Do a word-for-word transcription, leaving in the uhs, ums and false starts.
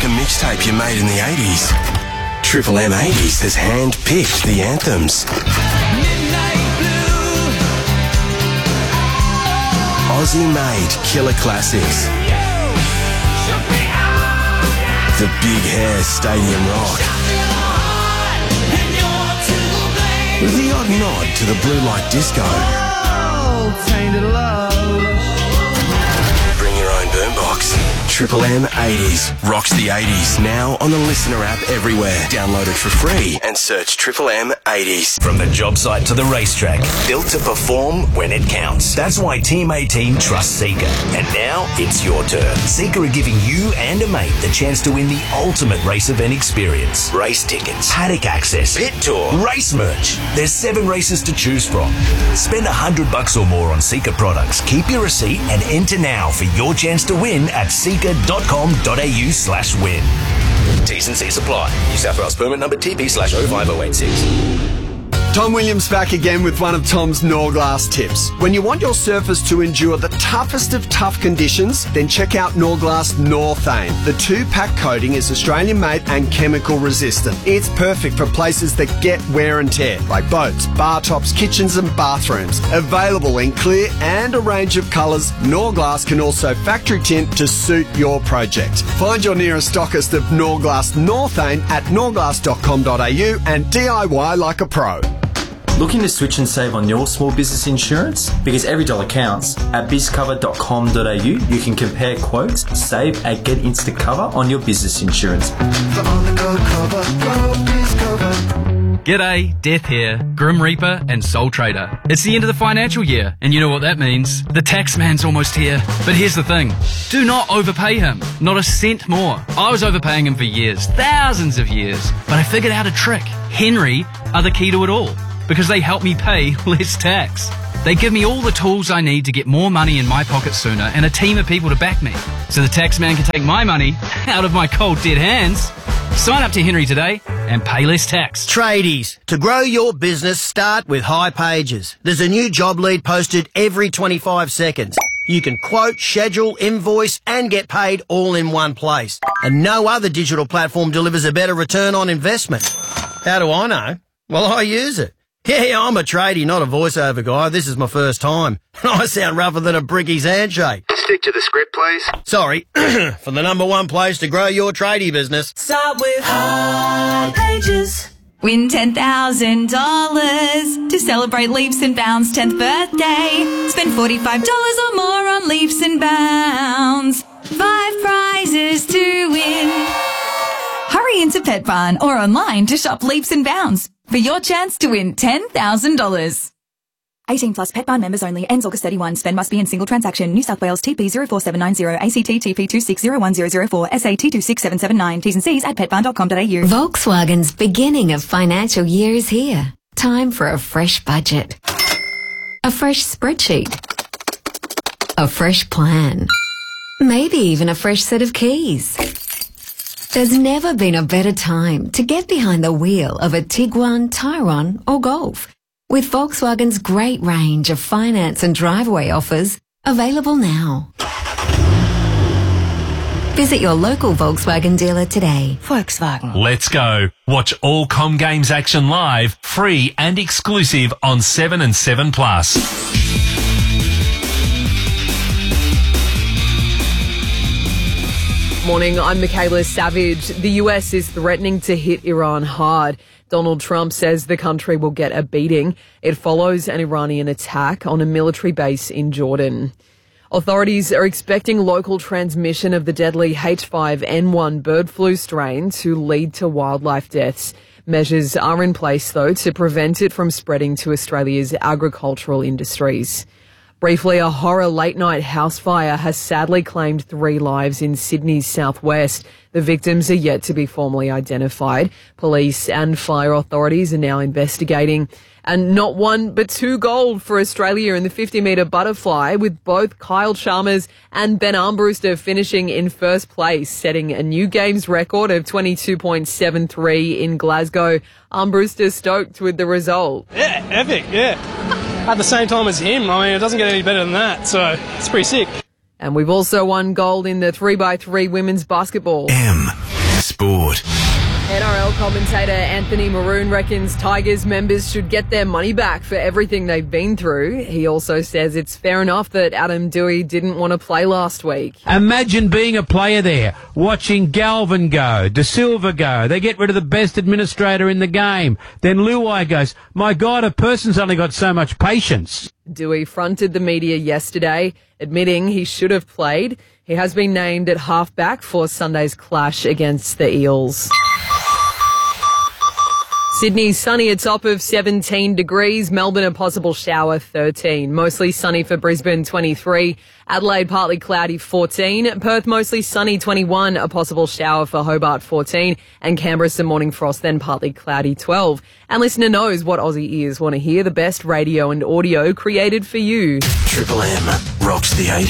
like a mixtape you made in the eighties. Triple M eighties has hand-picked the anthems. Aussie-made killer classics. The Big Hair Stadium Rock. With the odd nod to the Blue Light Disco. Bring your own boombox. Triple M eighties rocks the eighties. Now on the Listener app everywhere. Download it for free and search Triple M eighties. From the job site to the racetrack, built to perform when it counts. That's why Team eighteen trusts Seeker. And now it's your turn. Seeker are giving you and a mate the chance to win the ultimate race event experience. Race tickets, paddock access, pit tour, race merch. There's seven races to choose from. Spend a hundred bucks or more on Seeker products. Keep your receipt and enter now for your chance to win at seeker.com.au slash win. T's and C's apply. New South Wales permit number T P slash oh five oh eight six. Tom Williams back again with one of Tom's Norglass tips. When you want your surface to endure the toughest of tough conditions, then check out Norglass Northane. The two-pack coating is Australian-made and chemical resistant. It's perfect for places that get wear and tear, like boats, bar tops, kitchens and bathrooms. Available in clear and a range of colours, Norglass can also factory tint to suit your project. Find your nearest stockist of Norglass Northane at norglass dot com dot a u and D I Y like a pro. Looking to switch and save on your small business insurance? Because every dollar counts. At biz cover dot com dot a u, you can compare quotes, save and get instant cover on your business insurance. For on the go cover, go biz cover. G'day, Death here, Grim Reaper and Soul Trader. It's the end of the financial year, and you know what that means. The tax man's almost here. But here's the thing. Do not overpay him. Not a cent more. I was overpaying him for years, thousands of years. But I figured out a trick. Henry are the key to it all, because they help me pay less tax. They give me all the tools I need to get more money in my pocket sooner and a team of people to back me, so the tax man can take my money out of my cold dead hands. Sign up to Henry today and pay less tax. Tradies, to grow your business, start with High Pages. There's a new job lead posted every twenty-five seconds. You can quote, schedule, invoice and get paid all in one place. And no other digital platform delivers a better return on investment. How do I know? Well, I use it. Yeah, I'm a tradie, not a voiceover guy. This is my first time. I sound rougher than a brickie's handshake. Stick to the script, please. Sorry. For the number one place to grow your tradie business. Start with High Pages. Win ten thousand dollars to celebrate Leaps and Bounds' tenth birthday. Spend forty-five dollars or more on Leaps and Bounds. Five prizes to win. Hurry into Pet Barn or online to shop Leaps and Bounds for your chance to win ten thousand dollars. eighteen plus Pet Barn members only. Ends August thirty-first. Spend must be in single transaction. New South Wales T P zero four seven nine zero, A C T T P two six zero one zero zero four, S A T two six seven seven nine. T's and C's at pet barn dot com dot a u. Volkswagen's beginning of financial year is here. Time for a fresh budget. A fresh spreadsheet. A fresh plan. Maybe even a fresh set of keys. There's never been a better time to get behind the wheel of a Tiguan, Tyrone or Golf. With Volkswagen's great range of finance and driveway offers available now. Visit your local Volkswagen dealer today. Volkswagen. Let's go. Watch all Com Games action live, free and exclusive on seven and seven plus. Morning, I'm Michaela Savage. The U S is threatening to hit Iran hard. Donald Trump says the country will get a beating. It follows an Iranian attack on a military base in Jordan. Authorities are expecting local transmission of the deadly H five N one bird flu strain to lead to wildlife deaths. Measures are in place, though, to prevent it from spreading to Australia's agricultural industries. Briefly, a horror late-night house fire has sadly claimed three lives in Sydney's southwest. The victims are yet to be formally identified. Police and fire authorities are now investigating. And not one but two gold for Australia in the fifty metre butterfly, with both Kyle Chalmers and Ben Armbruster finishing in first place, setting a new games record of twenty-two point seven three in Glasgow. Armbruster stoked with the result. Yeah, epic, yeah. At the same time as him, I mean, it doesn't get any better than that, so it's pretty sick. And we've also won gold in the three by three women's basketball. M. sport. N R L commentator Anthony Maroon reckons Tigers members should get their money back for everything they've been through. He also says it's fair enough that Adam Dewey didn't want to play last week. Imagine being a player there, watching Galvin go, De Silva go. They get rid of the best administrator in the game. Then Luai goes, my God, a person's only got so much patience. Dewey fronted the media yesterday, admitting he should have played. He has been named at halfback for Sunday's clash against the Eels. Sydney sunny, a top of seventeen degrees. Melbourne a possible shower, thirteen. Mostly sunny for Brisbane, twenty-three. Adelaide partly cloudy, fourteen. Perth mostly sunny, twenty-one. A possible shower for Hobart, fourteen. And Canberra some morning frost, then partly cloudy, twelve. And listener knows what Aussie ears want to hear. The best radio and audio created for you. Triple M rocks the eighties.